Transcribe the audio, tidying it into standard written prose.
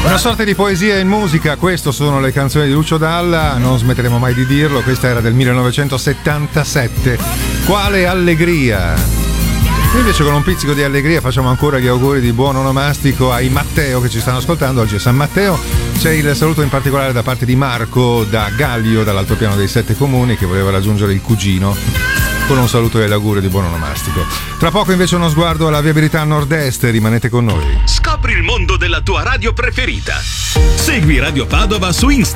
Una sorta di poesia in musica, questo sono le canzoni di Lucio Dalla, non smetteremo mai di dirlo, questa era del 1977. Quale allegria! Noi invece con un pizzico di allegria facciamo ancora gli auguri di buon onomastico ai Matteo che ci stanno ascoltando, oggi è San Matteo. C'è il saluto in particolare da parte di Marco da Gallio, dall'altopiano dei 7 comuni, che voleva raggiungere il cugino con un saluto e l'augurio di buon onomastico. Tra poco invece uno sguardo alla viabilità a nord-est, rimanete con noi. Scopri il mondo della tua radio preferita. Segui Radio Padova su Instagram.